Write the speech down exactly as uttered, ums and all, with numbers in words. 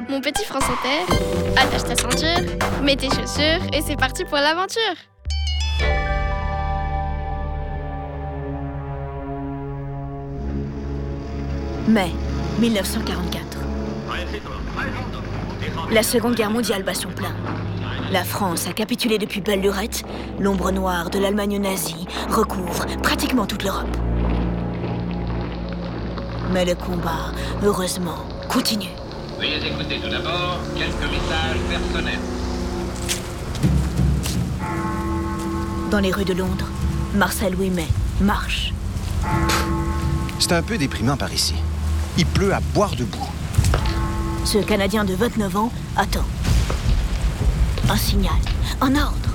Mon petit France Inter, attache ta ceinture, mets tes chaussures et c'est parti pour l'aventure. Mai mille neuf cent quarante-quatre. La Seconde Guerre mondiale bat son plein. La France a capitulé depuis belle lurette. L'ombre noire de l'Allemagne nazie recouvre pratiquement toute l'Europe. Mais le combat, heureusement, continue. Veuillez écouter tout d'abord quelques messages personnels. Dans les rues de Londres, Marcel Louis May marche. C'est un peu déprimant par ici. Il pleut à boire debout. Ce Canadien de vingt-neuf ans attend. Un signal, un ordre.